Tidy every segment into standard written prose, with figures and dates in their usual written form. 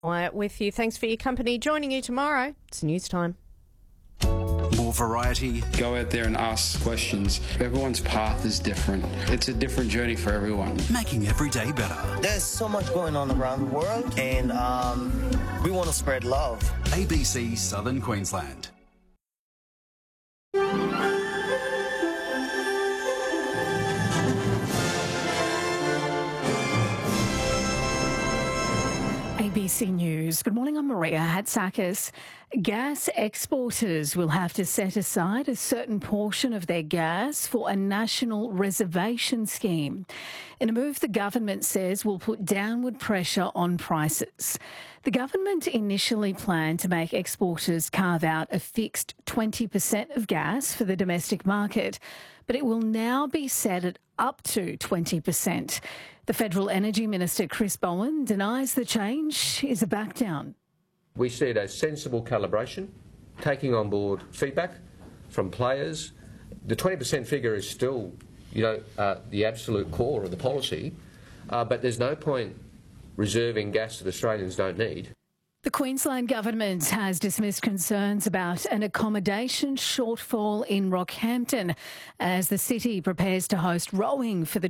Wyatt with you. Thanks for your company. Joining you tomorrow, it's news time. More variety. Go out there and ask questions. Everyone's path is different. It's a different journey for everyone. Making every day better. There's so much going on around the world, and we want to spread love. ABC Southern Queensland. ABC News. Good morning, I'm Maria Hatzakis. Gas exporters will have to set aside a certain portion of their gas for a national reservation scheme. In a move the government says will put downward pressure on prices. The government initially planned to make exporters carve out a fixed 20% of gas for the domestic market, but it will now be set at up to 20%. The Federal Energy Minister, Chris Bowen, denies the change is a back down. We see it as sensible calibration, taking on board feedback from players. The 20% figure is still, the absolute core of the policy, but there's no point reserving gas that Australians don't need. The Queensland Government has dismissed concerns about an accommodation shortfall in Rockhampton as the city prepares to host rowing for the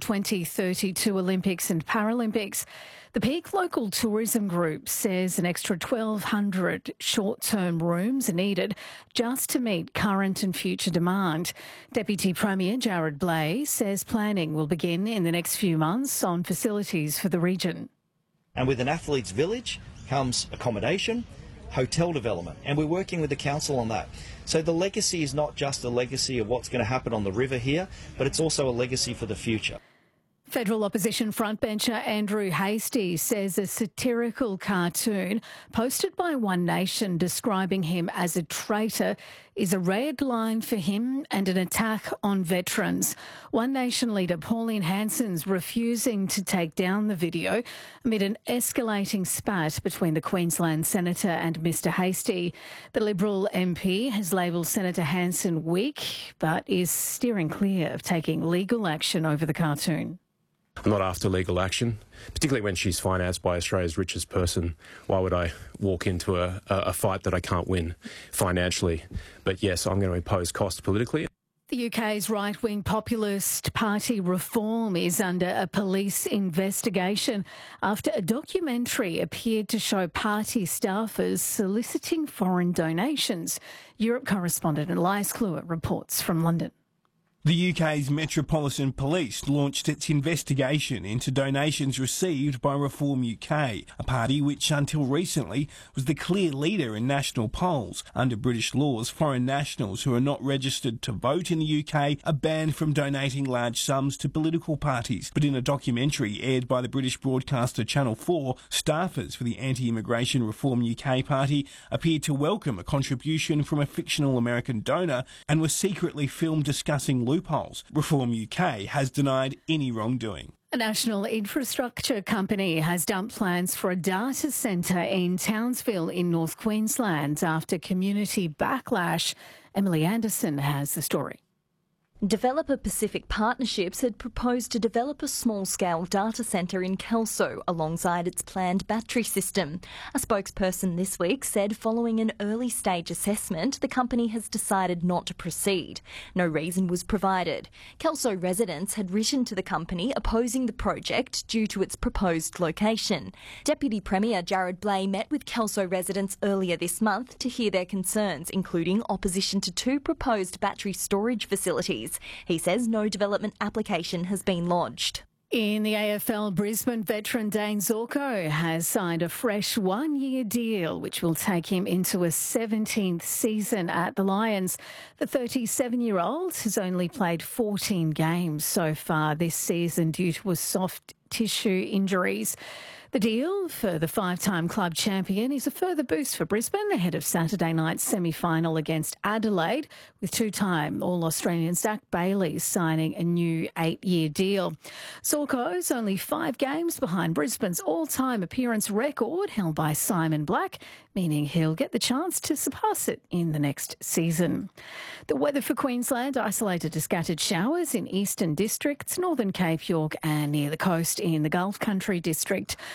2032 Olympics and Paralympics. The Peak Local Tourism Group says an extra 1,200 short-term rooms are needed just to meet current and future demand. Deputy Premier Jared Blay says planning will begin in the next few months on facilities for the region. And with an athletes' village comes accommodation, hotel development, and we're working with the council on that. So the legacy is not just a legacy of what's going to happen on the river here, but it's also a legacy for the future. Federal opposition frontbencher Andrew Hastie says a satirical cartoon posted by One Nation describing him as a traitor is a red line for him and an attack on veterans. One Nation leader Pauline Hanson's refusing to take down the video amid an escalating spat between the Queensland Senator and Mr Hastie. The Liberal MP has labelled Senator Hanson weak but is steering clear of taking legal action over the cartoon. I'm not after legal action, particularly when she's financed by Australia's richest person. Why would I walk into a fight that I can't win financially? But yes, I'm going to impose costs politically. The UK's right-wing populist party Reform is under a police investigation after a documentary appeared to show party staffers soliciting foreign donations. Europe correspondent Elias Kluwer reports from London. The UK's Metropolitan Police launched its investigation into donations received by Reform UK, a party which until recently was the clear leader in national polls. Under British laws, foreign nationals who are not registered to vote in the UK are banned from donating large sums to political parties. But in a documentary aired by the British broadcaster Channel 4, staffers for the anti-immigration Reform UK party appeared to welcome a contribution from a fictional American donor and were secretly filmed discussing loopholes. Reform UK has denied any wrongdoing. A national infrastructure company has dumped plans for a data centre in Townsville in North Queensland after community backlash. Emily Anderson has the story. Developer Pacific Partnerships had proposed to develop a small-scale data centre in Kelso alongside its planned battery system. A spokesperson this week said following an early-stage assessment, the company has decided not to proceed. No reason was provided. Kelso residents had written to the company opposing the project due to its proposed location. Deputy Premier Jared Blay met with Kelso residents earlier this month to hear their concerns, including opposition to 2 proposed battery storage facilities. He says no development application has been lodged. In the AFL, Brisbane veteran Dane Zorko has signed a fresh 1-year deal which will take him into a 17th season at the Lions. The 37-year-old has only played 14 games so far this season due to a soft tissue injuries. The deal for the 5-time club champion is a further boost for Brisbane ahead of Saturday night's semi-final against Adelaide, with 2-time All-Australian Zach Bailey signing a new 8-year deal. Zorko's only 5 games behind Brisbane's all-time appearance record held by Simon Black, meaning he'll get the chance to surpass it in the next season. The weather for Queensland: isolated to scattered showers in eastern districts, Northern Cape, York and near the coast in the Gulf Country district.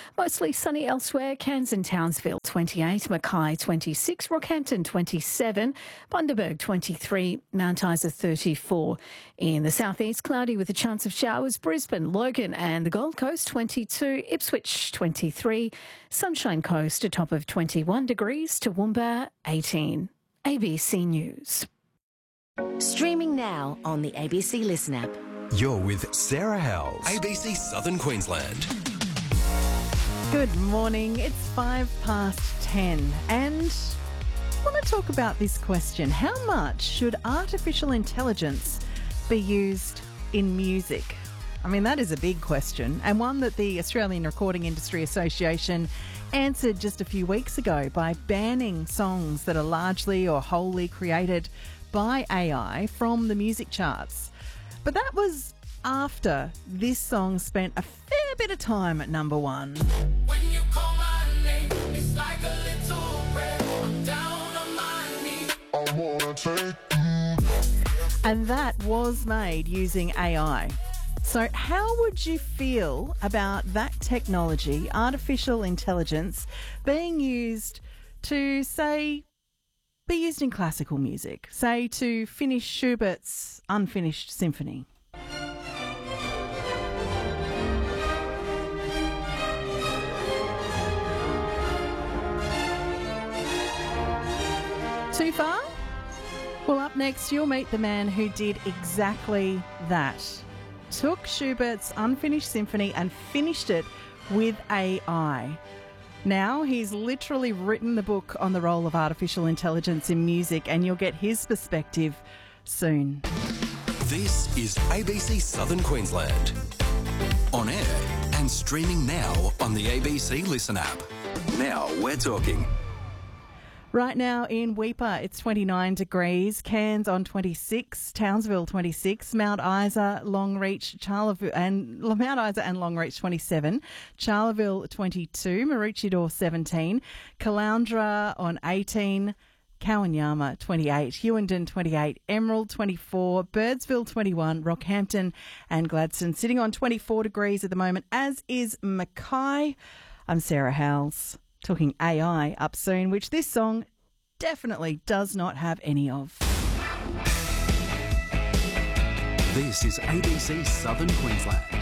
Mostly sunny elsewhere. Cairns and Townsville 28, Mackay 26, Rockhampton 27, Bundaberg 23, Mount Isa 34. In the southeast, cloudy with a chance of showers. Brisbane, Logan and the Gold Coast 22, Ipswich 23, Sunshine Coast a top of 21 degrees, Toowoomba 18. ABC News. Streaming now on the ABC Listen app. You're with Sarah Howells, ABC Southern Queensland. Good morning. It's 10:05 and I want to talk about this question. How much should artificial intelligence be used in music? I mean, that is a big question, and one that the Australian Recording Industry Association answered just a few weeks ago by banning songs that are largely or wholly created by AI from the music charts. But that was after this song spent a fair bit of time at number one. When you call my name, it's like a little prayer. I'm down on my knees. I wanna take you. And that was made using AI. So how would you feel about that technology, artificial intelligence, being used to, say, be used in classical music, say to finish Schubert's Unfinished Symphony? Too far? Well, up next, you'll meet the man who did exactly that. Took Schubert's Unfinished Symphony and finished it with AI. Now he's literally written the book on the role of artificial intelligence in music, and you'll get his perspective soon. This is ABC Southern Queensland. On air and streaming now on the ABC Listen app. Now we're talking. Right now in Weipa, it's 29 degrees. Cairns on 26, Townsville 26, Mount Isa, Longreach, and Longreach 27, Charleville 22, Maroochydore 17, Caloundra on 18, Cowanyama 28, Hewenden 28, Emerald 24, Birdsville 21, Rockhampton and Gladstone sitting on 24 degrees at the moment, as is Mackay. I'm Sarah Howells. Talking AI up soon, which this song definitely does not have any of. This is ABC Southern Queensland.